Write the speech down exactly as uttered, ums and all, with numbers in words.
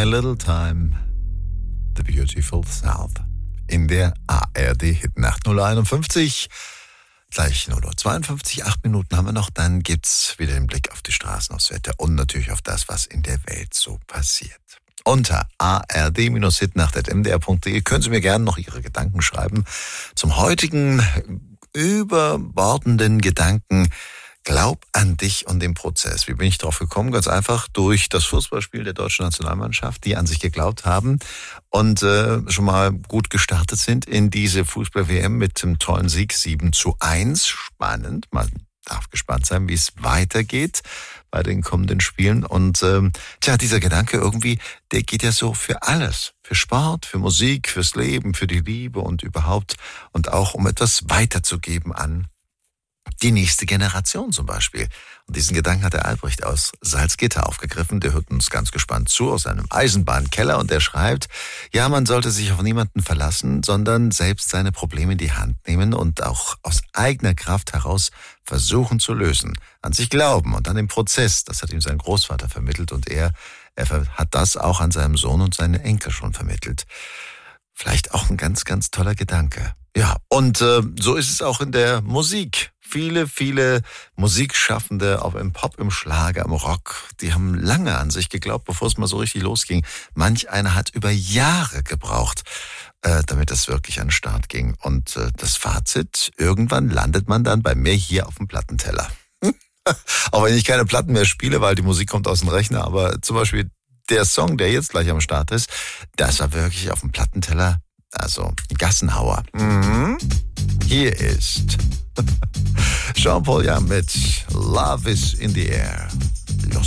My Little Time, The Beautiful South. In der A R D-Hitnacht null Uhr einundfünfzig. Gleich null Uhr zweiundfünfzig, acht Minuten haben wir noch. Dann gibt's wieder den Blick auf die Straßen, aufs Wetter und natürlich auf das, was in der Welt so passiert. Unter a r d hitnacht punkt m d r punkt d e können Sie mir gerne noch Ihre Gedanken schreiben zum heutigen überbordenden Gedanken. Glaub an dich und den Prozess. Wie bin ich drauf gekommen? Ganz einfach durch das Fußballspiel der deutschen Nationalmannschaft, die an sich geglaubt haben und äh, schon mal gut gestartet sind in diese Fußball-W M mit dem tollen Sieg sieben zu eins. Spannend. Man darf gespannt sein, wie es weitergeht bei den kommenden Spielen. Und ähm, tja, dieser Gedanke irgendwie, der geht ja so für alles. Für Sport, für Musik, fürs Leben, für die Liebe und überhaupt. Und auch um etwas weiterzugeben an die nächste Generation zum Beispiel. Und diesen Gedanken hat der Albrecht aus Salzgitter aufgegriffen. Der hört uns ganz gespannt zu aus seinem Eisenbahnkeller und der schreibt, ja, man sollte sich auf niemanden verlassen, sondern selbst seine Probleme in die Hand nehmen und auch aus eigener Kraft heraus versuchen zu lösen. An sich glauben und an den Prozess, das hat ihm sein Großvater vermittelt und er, er hat das auch an seinem Sohn und seinen Enkel schon vermittelt. Vielleicht auch ein ganz, ganz toller Gedanke. Ja, und äh, so ist es auch in der Musik. Viele, viele Musikschaffende, auch im Pop, im Schlager, im Rock, die haben lange an sich geglaubt, bevor es mal so richtig losging. Manch einer hat über Jahre gebraucht, äh, damit es wirklich an den Start ging. Und äh, das Fazit, irgendwann landet man dann bei mir hier auf dem Plattenteller. Auch wenn ich keine Platten mehr spiele, weil die Musik kommt aus dem Rechner, aber zum Beispiel der Song, der jetzt gleich am Start ist, das war wirklich auf dem Plattenteller, also Gassenhauer. Mhm. Hier ist Jean-Paul Jan mit Love is in the Air. Los.